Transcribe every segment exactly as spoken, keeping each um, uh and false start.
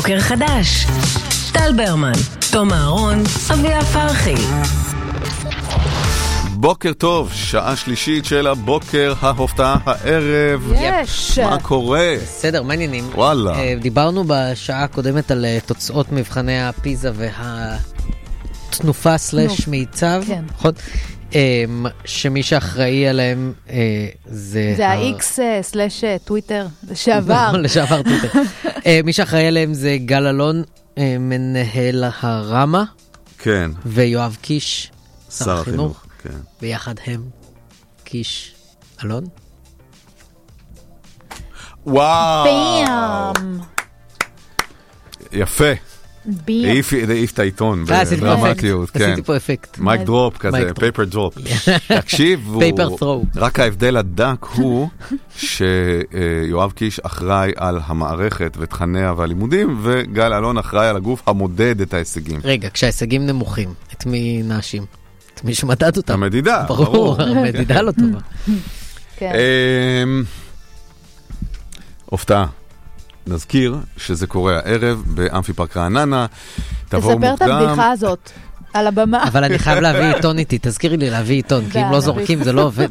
בוקר חדש. טל ברמן, תום אהרון, אביה פרחי. בוקר טוב, שעה שלישית של הבוקר, ההופעה הערב. יש. מה קורה? בסדר, מעניינים. וואלה. דיברנו בשעה הקודמת על תוצאות מבחני הפיזה והתנופה סלש מיצב. כן. נכון? שמי שאחראי עליהם זה... זה ה-X סלש טוויטר, לשעבר. לשעבר טוויטר. מי שאחראי עליהם זה גל אלון, מנהל הרמה. כן. ויואב קיש, שר החינוך. כן. ביחד הם, קיש, אלון. וואו. ביאם. יפה. ביאם. העיף את העיתון בדרמטיות. כן. עשיתי פה אפקט. מייק דרופ כזה, פייפר דרופ. תקשיב, רק ההבדל הדק הוא שיואב קיש אחראי על המערכת ותכניה והלימודים, וגל אלון אחראי על הגוף המודד את ההישגים. רגע, כשההישגים נמוכים, את מי נאשים? את מי שמדד אותם? המדידה. ברור, המדידה לא טובה. כן. הופתעה. נזכיר שזה קורה הערב באמפי פארק רעננה. תספר את הבדיחה הזאת על הבמה. אבל אני חייב להביא עיתון איתי, תזכירי לי להביא עיתון, כי אם לא זורקים זה לא עובד.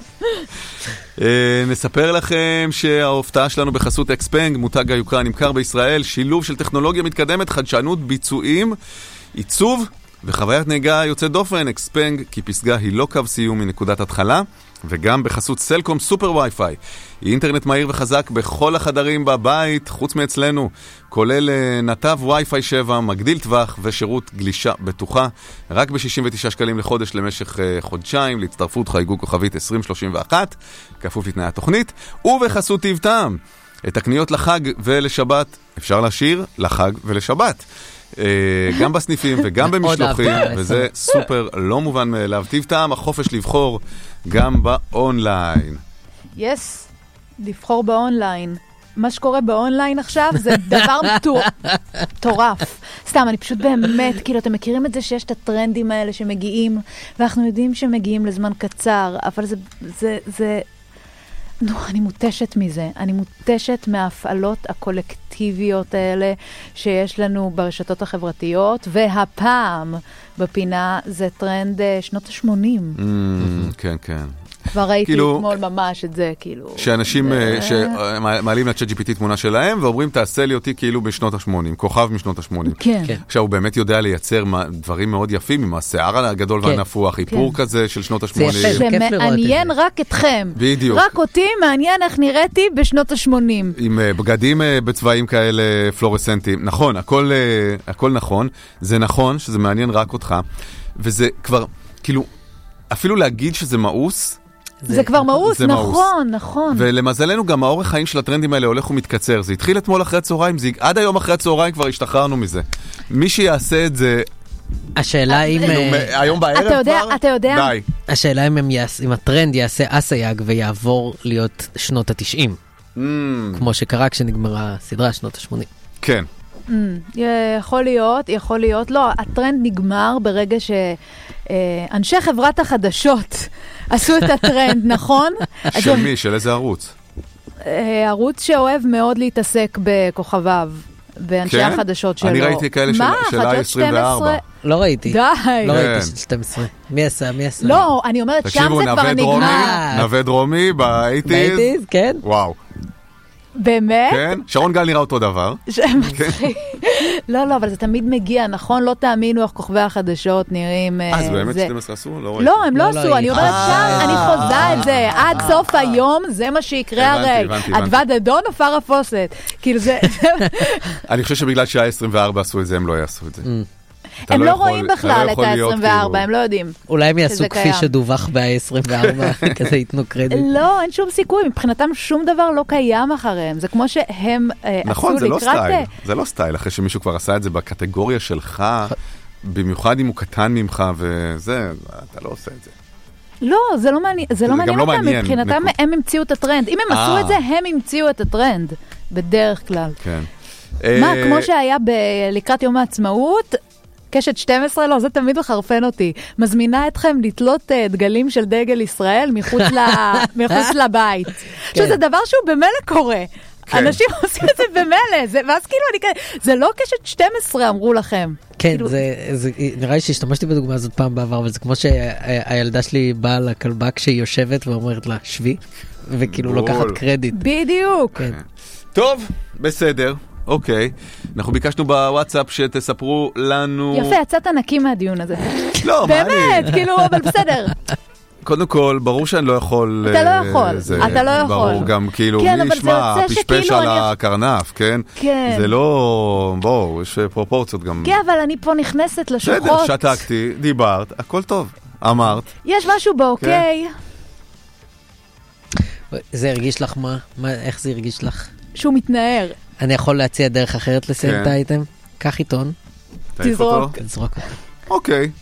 נספר לכם שההופעה שלנו בחסות אקספנג, מותג היוקרה נמכר בישראל, שילוב של טכנולוגיה מתקדמת, חדשנות, ביצועים, עיצוב וחוויית נהיגה יוצאת דופן. אקספנג, כי פסגה היא לא קו סיום מנקודת התחלה, וגם בחסות סלקום סופר וי-פיי. היא אינטרנט מהיר וחזק בכל החדרים בבית, חוץ מאצלנו, כולל נתב וי-פיי שבע, מגדיל טווח ושירות גלישה בטוחה, רק ב-שישים ותשעה שקלים לחודש למשך חודשיים, להצטרפות חייגו כוכבית עשרים שלושים ואחת, כפוף לתנאי התוכנית, ובחסות טיב טעם. את הקניות לחג ולשבת אפשר להשאיר לחג ולשבת. גם בסניפים וגם במשלוחים, וזה סופר לא מובן מאליו. טיב טעם, החופש לבחור גם באונליין. יס, לבחור באונליין. מה שקורה באונליין עכשיו זה דבר מטורף. סתם, אני פשוט באמת, כאילו, אתם מכירים את זה שיש את הטרנדים האלה שמגיעים, ואנחנו יודעים שמגיעים לזמן קצר, אבל זה, זה, זה... נו, אני מוטשת מזה. אני מוטשת מההפעלות הקולקטיביות האלה שיש לנו ברשתות החברתיות, והפעם בפינה זה טרנד שנות ה-שמונים. כן, כן. כבר ראיתי אתמול ממש את זה, כאילו... שאנשים שמעלים לצ'אט ג'י פי טי תמונה שלהם, ואומרים, תעשה לי אותי כאילו בשנות ה-שמונים, כוכב משנות ה-שמונים. כן. עכשיו, הוא באמת יודע לייצר דברים מאוד יפים, עם השיער הגדול והנפוח, איפור כזה של שנות ה-שמונים. שמעניין רק אתכם. בדיוק. רק אותי מעניין איך נראיתי בשנות ה-שמונים. עם בגדים בצבעים כאלה פלורסנטיים. נכון, הכל, הכל נכון. זה נכון שזה מעניין רק אותך. וזה כבר, כאילו, אפילו להגיד שזה מאוס, זה, זה כבר מאוס, נכון, נכון. ולמזלנו גם האורך חיים של הטרנדים האלה הולך ומתקצר. זה התחיל אתמול אחרי הצהריים, זה, עד היום אחרי הצהריים כבר השתחררנו מזה. מי שיעשה את זה... השאלה אם... היום בערב אתה יודע, כבר? אתה יודע? די. השאלה אם, יעש, אם הטרנד יעשה אסייג ויעבור להיות שנות ה-תשעים. Mm. כמו שקרה כשנגמרה סדרה שנות ה-שמונים. כן. Mm, יכול להיות, יכול להיות. לא, הטרנד נגמר ברגע שאנשי חברת החדשות עשו את הטרנד, נכון? של מי? של איזה ערוץ? ערוץ שאוהב מאוד להתעסק בכוכביו, באנשי החדשות שלו. אני ראיתי כאלה של עשרים וארבע. לא ראיתי. די. לא ראיתי של שתים עשרה. מי עשה? מי עשה? לא, אני אומרת, שם זה כבר נגמר. נווה דרומי, ב-שמונים. ב-שמונים, כן. וואו. באמת? כן, שרון גל נראה אותו דבר. לא, לא, אבל זה תמיד מגיע, נכון? לא תאמינו איך כוכבי החדשות נראים... אז באמת שתים עשרה עשו? לא, הם לא עשו, אני אומרת שם, אני חוזה את זה, עד סוף היום זה מה שיקרה הרי. אדוה דדון או פרה פוסט? כאילו זה... אני חושב שבגלל שהיה עשרים וארבע עשו את זה, הם לא יעשו את זה. הם לא רואים בכלל את ה-עשרים וארבע, הם לא יודעים. אולי הם יעשו כפי שדווח ב-עשרים וארבע, כזה ייתנו קרדיט. לא, אין שום סיכוי, מבחינתם שום דבר לא קיים אחריהם. זה כמו שהם עשו לקראת... נכון, זה לא סטייל. זה לא סטייל, אחרי שמישהו כבר עשה את זה בקטגוריה שלך, במיוחד אם הוא קטן ממך, וזה, אתה לא עושה את זה. לא, זה לא מעניין, זה לא מעניין אותם, מבחינתם הם המציאו את הטרנד. אם הם עשו את זה, הם המציאו את הטרנד, בדרך כלל. כן. מה, כמו שהיה לקראת יום העצמאות, קשת שתים עשרה, לא, זה תמיד מחרפן אותי. מזמינה אתכם לתלות דגלים של דגל ישראל מחוץ לבית. עכשיו, זה דבר שהוא במילא קורה. אנשים עושים את זה במלא, זה- ואז כאילו אני כזה, זה לא קשת שתים עשרה אמרו לכם. כן, כאילו- זה, זה, נראה לי שהשתמשתי בדוגמה הזאת פעם בעבר, אבל זה כמו שהילדה שלי באה לכלבה כשהיא יושבת ואומרת לה, שבי, וכאילו בול. לוקחת קרדיט. בדיוק. כן. טוב, בסדר, אוקיי. אנחנו ביקשנו בוואטסאפ שתספרו לנו... יפה, יצאת נקי מהדיון הזה. לא, מה אני... באמת, כאילו, אבל בסדר. קודם כל, ברור שאני לא יכול... אתה לא אה, יכול, זה- אתה לא יכול. ברור, גם כאילו, כן, מי אבל זה ישמע, יוצא פשפש שכאילו על אני- הקרנף, כן? כן. זה לא... בואו, יש פרופורציות גם. כן, אבל אני פה נכנסת בסדר, לשוחות. שתקתי, דיברת, הכל טוב. אמרת. יש משהו באוקיי, זה הרגיש לך מה? מה? איך זה הרגיש לך? שהוא מתנער. אני יכול להציע דרך אחרת לסיים כן. את האייטם? קח עיתון, תעיף תזרוק. אותו? תזרוק אותו. אוקיי.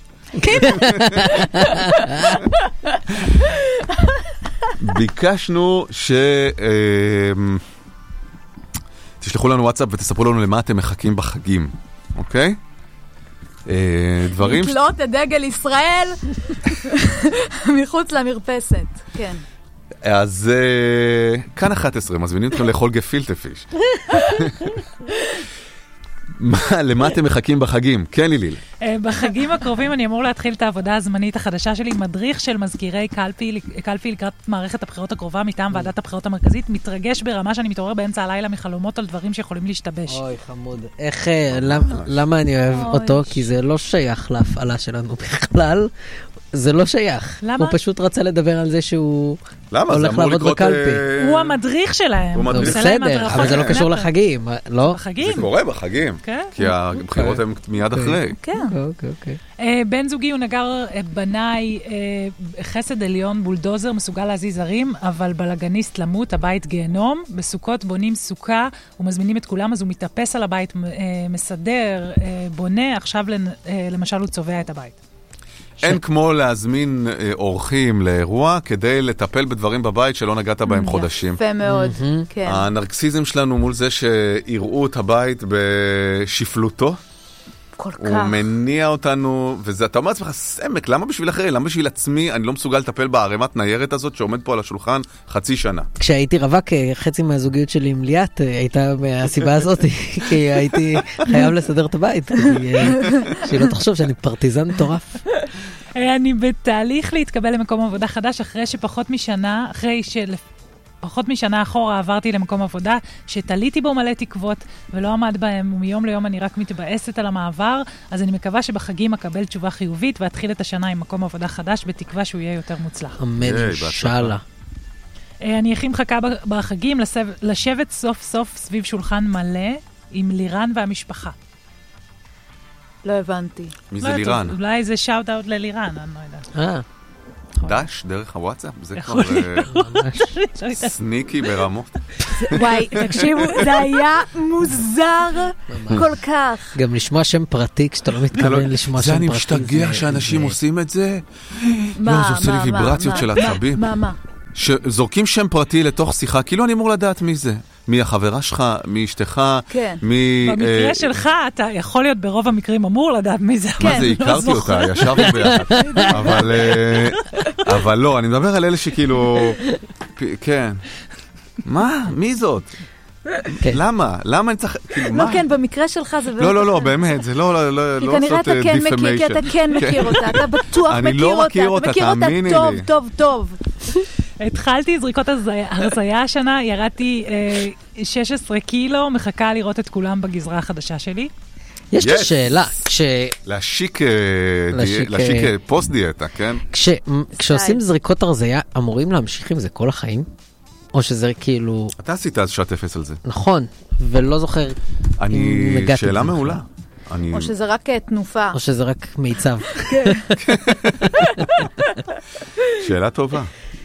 ביקשנו ש... אמ, תשלחו לנו וואטסאפ ותספרו לנו למה אתם מחכים בחגים, אוקיי? אה, דברים... ש- לתלות את דגל ישראל מחוץ למרפסת. כן. אז אה, כאן אחת עשרה, מזמינים אתכם לאכול גפילטה פיש. מה, למה אתם מחכים בחגים? כן, ליליל. אה, בחגים הקרובים אני אמור להתחיל את העבודה הזמנית החדשה שלי, מדריך של מזכירי קלפי, קלפי לקראת מערכת הבחירות הקרובה מטעם ועדת הבחירות המרכזית, מתרגש ברמה שאני מתעורר באמצע הלילה מחלומות על דברים שיכולים להשתבש. אוי, חמוד. איך, אה, למ- למה אני אוהב אוי. אותו? כי זה לא שייך להפעלה שלנו בכלל. זה לא שייך. למה? הוא פשוט רצה לדבר על זה שהוא למה? זה הולך אמור לעבוד לקרות... בקלפי. אה, הוא המדריך שלהם. הוא זה מדריך. עושה להם בסדר, הדרכות אבל זה לא לפני קשור הבחירות. לחגים, לא? בחגים. זה קורה בחגים. כן. כי הבחירות הן מיד אחרי. כן. אוקיי, אוקיי. אה, בן זוגי הוא נגר אה, בנאי, אה, חסד עליון, בולדוזר, מסוגל להזיז הרים, אבל בלגניסט למות, הבית גיהנום. בסוכות בונים סוכה, ומזמינים את כולם, אז הוא מתאפס על הבית, אה, מסדר, אה, בונה, עכשיו לנ- אה, למשל הוא צובע את הבית. אין כמו להזמין אה, אורחים לאירוע כדי לטפל בדברים בבית שלא נגעת בהם חודשים. יפה מאוד. כן. הנרקסיזם שלנו מול זה שיראו את הבית בשפלותו, כל כך. הוא מניע אותנו, וזה, אתה אומר לעצמך, סמק, למה בשביל אחרי? למה בשביל עצמי אני לא מסוגל לטפל בערימת ניירת הזאת שעומד פה על השולחן חצי שנה? כשהייתי רווק, אה, חצי מהזוגיות שלי עם ליאת אה, הייתה מהסיבה הזאת, כי הייתי חייב לסדר את הבית, כדי, אה, שהיא לא תחשוב שאני פרטיזן מטורף. אה, אני בתהליך להתקבל למקום עבודה חדש, אחרי שפחות משנה, אחרי של... פחות משנה אחורה עברתי למקום עבודה שתליתי בו מלא תקוות ולא עמד בהם, ומיום ליום אני רק מתבאסת על המעבר, אז אני מקווה שבחגים אקבל תשובה חיובית ואתחיל את השנה עם מקום עבודה חדש, בתקווה שהוא יהיה יותר מוצלח. אמן, היי, בהצלחה. אינשאללה. אה, אני הכי מחכה ב- בחגים לסב... לשבת סוף סוף סביב שולחן מלא עם לירן והמשפחה. לא הבנתי. מי לא זה יודעת, לירן? אולי זה שאוט אאוט ללירן, אני לא יודעת. אה, דש דרך הוואטסאפ? זה יכול כבר אה, ממש. לא יודעת. סניקי ברמות. וואי, תקשיבו, זה היה מוזר כל כך. גם לשמוע שם פרטי כשאתה לא מתכוון לשמוע שם זה פרטי. אני משתגע זה- שאנשים זה- עושים את זה. מה, זה עושה לי מה, ויברציות מה, של מה, עצבים. מה, מה? שזורקים שם פרטי לתוך שיחה, כאילו אני אמור לדעת מי זה. מי החברה שלך, מי אשתך, כן. מי... במקרה אה, שלך, אתה יכול להיות ברוב המקרים אמור לדעת מי זה. מה זה, לא הכרתי זוכר. אותה, ישבנו ביחד. אבל, אה, אבל לא, אני מדבר על אלה שכאילו... פ- כן. מה? מי זאת? כן. למה? למה אני צריך... כאילו, לא, מה? כן, במקרה שלך זה באמת... לא, לא, לא, אחר. באמת, זה לא לא- לא כי לא כנראה לעשות אתה כן מכיר, כי דיפמיישן. אתה כן מכיר אותה, אתה בטוח אני מכיר לא אותה. מכיר אותה, אתה מכיר אותה תאמיני טוב, לי. טוב, טוב. התחלתי זריקות הרזיה- הרזיה השנה, ירדתי אה, שש עשרה קילו, מחכה לראות את כולם בגזרה החדשה שלי. יש לי Yes. שאלה, כש... להשיק אה, להשיק, די- להשיק אה, אה, פוסט דיאטה, כן? כש... כשעושים זריקות הרזיה, אמורים להמשיך עם זה כל החיים? או שזה כאילו... אתה עשית אז שעת אפס על זה. נכון, ולא זוכר אני... אם הגעתי שאלה לזה מעולה. בכלל. אני... או שזה רק אה, תנופה. או שזה רק מיצב. שאלה טובה.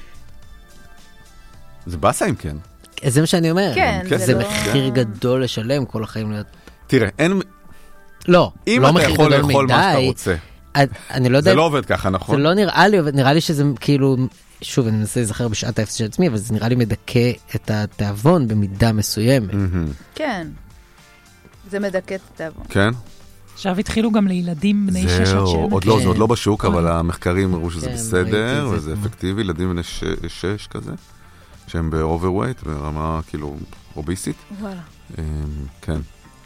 זה באסה אם כן. זה מה שאני אומר. כן, זה זה לא- מחיר גדול לשלם כל החיים להיות... תראה, אין... לא, אם לא אתה מחיר יכול גדול לאכול מה שאתה מדי. רוצה. אני- אני לא יודע... זה לא עובד ככה, נכון? זה לא נראה לי, נראה לי שזה כאילו, שוב, אני מנסה להיזכר בשעת האפס של עצמי, אבל זה נראה לי מדכא את התיאבון במידה מסוימת. מהמם. כן. זה מדכא את התיאבון. כן? עכשיו התחילו גם לילדים בני שש עד זהו, שבע. עוד לא, כן. זה עוד לא בשוק, אבל המחקרים הראו שזה כן, בסדר, ראיתי את זה וזה כבר. אפקטיבי, ילדים בני ש- שש כזה. שהם באוברווייט, ברמה כאילו אוביסית. וואלה. כן.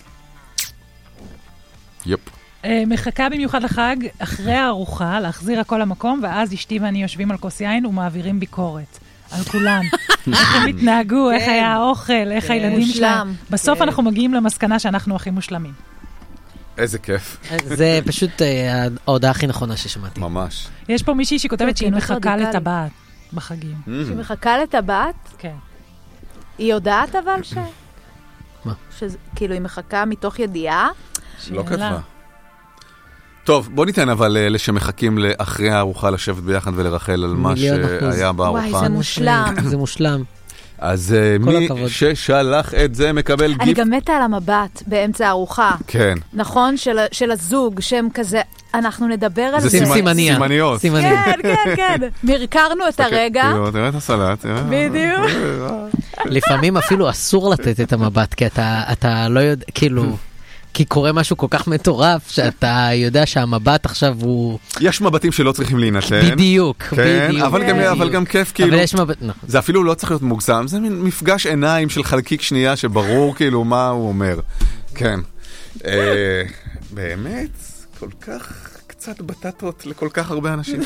יופ. מחכה במיוחד לחג, אחרי הארוחה, להחזיר הכל למקום, ואז אשתי ואני יושבים על כוס יין ומעבירים ביקורת. על כולם. איך הם התנהגו, איך היה האוכל, איך הילדים שלהם. בסוף אנחנו מגיעים למסקנה שאנחנו הכי מושלמים. איזה כיף. זה פשוט ההודעה הכי נכונה ששמעתי. ממש. יש פה מישהי שכותבת שהיא מחכה לטבעת בחגים. שהיא מחכה לטבעת? כן. היא יודעת אבל ש... מה? כאילו היא מחכה מתוך ידיעה? לא כתבה. טוב, בוא ניתן אבל אלה שמחכים לאחרי הארוחה לשבת ביחד ולרחל על מה שהיה בארוחה. וואי, זה מושלם. זה מושלם. אז מי ששלח את זה מקבל גיפט. אני גם מתה על המבט באמצע הארוחה. כן. נכון? של הזוג, שהם כזה, אנחנו נדבר על זה. זה סימניה. סימניות. כן, כן, כן. מרקרנו את הרגע. תראה את הסלט. בדיוק. לפעמים אפילו אסור לתת את המבט, כי אתה לא יודע, כאילו... כי קורה משהו כל כך מטורף, שאתה יודע שהמבט עכשיו הוא... יש מבטים שלא צריכים להינתן. בדיוק, כן, בדיוק. אבל, גם, אבל גם כיף, כאילו... אבל יש מבט... נכון. זה אפילו לא צריך להיות מוגזם, זה מין מפגש עיניים של חלקיק שנייה, שברור כאילו מה הוא אומר. כן. אה, באמת, כל כך קצת בטטות לכל כך הרבה אנשים.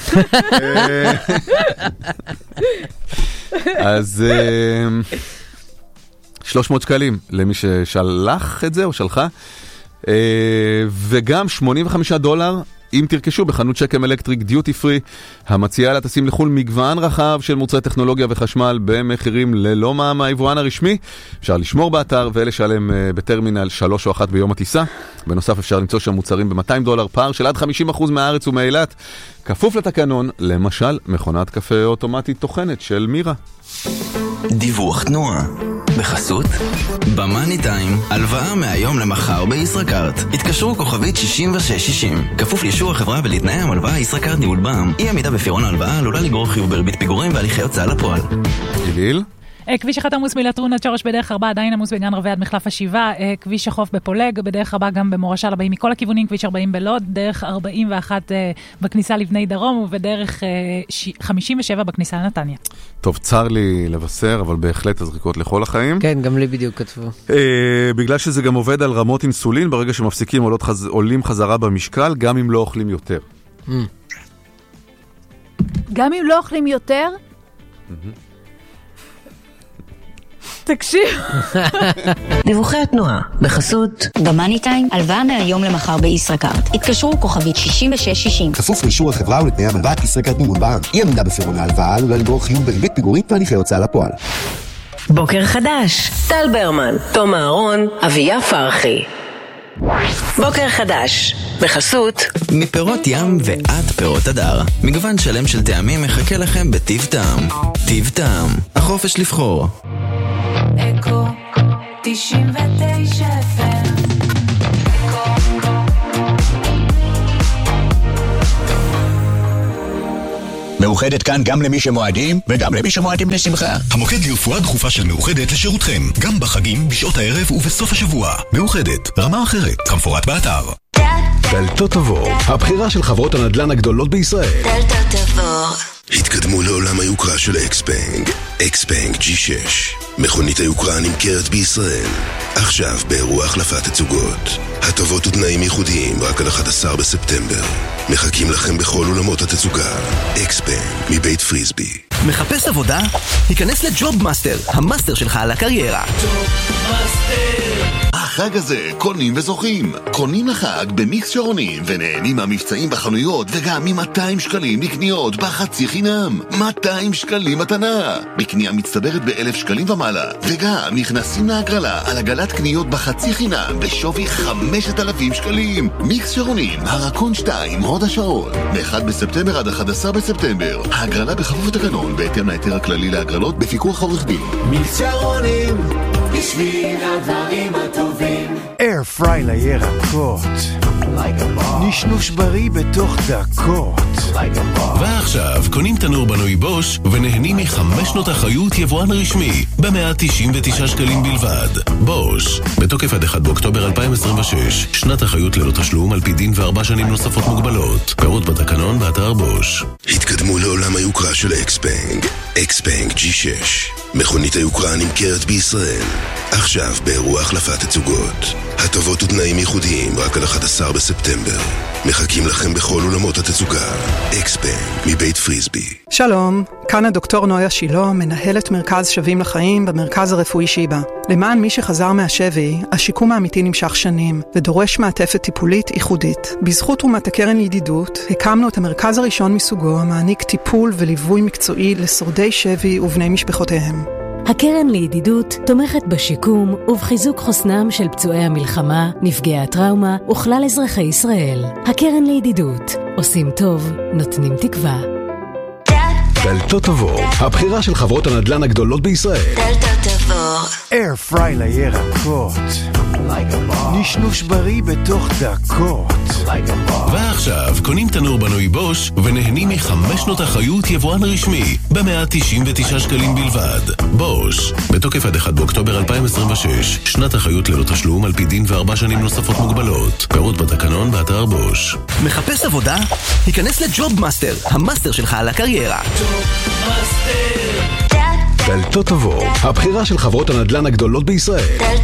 אז... שלוש מאות שקלים למי ששלח את זה או שלחה. וגם שמונים וחמישה דולר אם תרכשו בחנות שקם אלקטריק דיוטי פרי, המציעה לטסים לחול מגוון רחב של מוצרי טכנולוגיה וחשמל במחירים ללא מע"מ היבואן הרשמי. אפשר לשמור באתר ולשלם בטרמינל שלוש או אחת ביום הטיסה. בנוסף אפשר למצוא שם מוצרים ב-מאתיים דולר, פער של עד חמישים אחוז מהארץ ומאילת, כפוף לתקנון, למשל מכונת קפה אוטומטית טוחנת של מירה. דיווח תנועה בחסות במאני טיים, הלוואה מהיום למחר בישראכרט. התקשרו כוכבית שישים ושש שישים, כפוף לאישור החברה ולתנאי המלוואה. ישראכרט ניהול בע"מ. אי עמידה בפירעון ההלוואה עלולה לגרור חיוב בריבית פיגורים והליכי הוצאה לפועל. גיל? כביש אחד עמוס מלטרון עד שורש בדרך ארבע, עדיין עמוס בגן רבי עד מחלף השבעה. כביש החוף בפולג, בדרך ארבע גם במורשה לבאים מכל הכיוונים. כביש ארבעים בלוד, דרך ארבעים ואחת בכניסה לבני דרום, ובדרך חמישים ושבע בכניסה לנתניה. טוב, צר לי לבשר, אבל בהחלט הזריקות לכל החיים. כן, גם לי בדיוק כתבו. בגלל שזה גם עובד על רמות אינסולין, ברגע שמפסיקים עולים חזרה במשקל, גם אם לא אוכלים יותר. גם אם לא אוכלים יותר? תקשיב. דיווחי התנועה בחסות במאני טיים, הלוואה מהיום למחר בישראכרט. התקשרו כוכבית שישים ושש שישים. כפוף לאישור החברה ולתנאי המלוואה. ישראכרט ניהול בע"מ. אי עמידה בפירעון ההלוואה עלולה לגרור חיוב בריבית פיגורים והליכי הוצאה לפועל. בוקר חדש, טל ברמן, תום אהרון, אביה פרחי. בוקר חדש בחסות מפירות ים ועד פירות הדר, מגוון שלם של טעמים מחכה לכם בטיב טעם. טיב טעם, החופש לבחור. אקו תשעים ותשע אף אם. מאוחדת כאן גם למי שמועדים וגם למי שמועדים לשמחה. המוקד לרפואה דחופה של מאוחדת לשירותכם, גם בחגים, בשעות הערב ובסוף השבוע. מאוחדת, רמה אחרת, כמפורט באתר. דלתות תבור, הבחירה של חברות הנדל"ן הגדולות בישראל. דלתות תבור. התקדמו לעולם היוקרה של אקספנג. אקספנג ג'י שש. מכונית היוקרה נמכרת בישראל. עכשיו באירוע החלפת תצוגות. הטבות ותנאים ייחודיים רק עד אחד עשר בספטמבר. מחכים לכם בכל עולמות התצוגה. אקספנג מבית פריסבי. מחפש עבודה? היכנס לג'וב מאסטר, המאסטר שלך על הקריירה. ג'וב מאסטר. החג הזה קונים וזוכים. קונים לחג במיקס שרונים ונהנים מהמבצעים בחנויות וגם מ-מאתיים שקלים לקניות בחצי חינם. מאתיים שקלים מתנה. בקנייה מצטברת ב-אלף שקלים ומעלה. וגם נכנסים להגרלה על הגלת קניות בחצי חינם בשווי חמשת אלפים שקלים. מיקס שרונים, הרקון שתיים, הוד השרון. מ-אחד בספטמבר עד אחד עשר בספטמבר. ההגרלה בכפוף לתקנון בהתאם להיתר הכללי להגרלות בפיקוח עורך דין. מיקס שרונים בשביל הדברים הטובים. אייר פריי לירקות, נשנוש בריא בתוך דקות. ועכשיו קונים תנור בנוי בוש ונהנים מחמש שנות אחריות יבואן רשמי ב-מאה תשעים ותשעה שקלים בלבד. בוש, בתוקף עד אחד באוקטובר אלפיים עשרים ושש, שנת אחריות ללא תשלום על פי דין וארבע שנים נוספות מוגבלות. פירוט בתקנון באתר בוש. התקדמו לעולם היוקרה של אקספנג. אקספנג ג'י שש. מכונית היוקרה נמכרת בישראל. עכשיו באירוע החלפת תצוגות. הטבות ותנאים ייחודיים רק על אחד עשר בספטמבר. מחכים לכם בכל עולמות התצוגה. אקספן מבית פריסבי. שלום, כאן הדוקטור נויה שילה, מנהלת מרכז שווים לחיים במרכז הרפואי שיבא. למען מי שחזר מהשבי, השיקום האמיתי נמשך שנים ודורש מעטפת טיפולית ייחודית. בזכות תרומת הקרן לידידות, הקמנו את המרכז הראשון מסוגו המעניק טיפול וליווי מקצועי לשורדי שבי ובני משפחותיהם. הקרן לידידות תומכת בשיקום ובחיזוק חוסנם של פצועי המלחמה, נפגעי הטראומה וכלל אזרחי ישראל. הקרן לידידות, עושים טוב, נותנים תקווה. דלתות תבור, הבחירה של חברות הנדל"ן הגדולות בישראל. דלתות תבור. אייר פריי לירקות. נשנוש בריא בתוך דקות. ועכשיו קונים תנור בנוי בוש ונהנים מחמש שנות אחריות יבואן רשמי ב-מאה תשעים ותשעה שקלים בלבד. בוש, בתוקף עד אחד באוקטובר אלפיים עשרים ושש, שנת אחריות ללא תשלום על פי דין וארבע שנים נוספות מוגבלות. פירוט בתקנון באתר בוש. מחפש עבודה? היכנס לג'וב מאסטר, המאסטר שלך על הקריירה. דלתות תבור, הבחירה של חברות הנדל"ן הגדולות בישראל.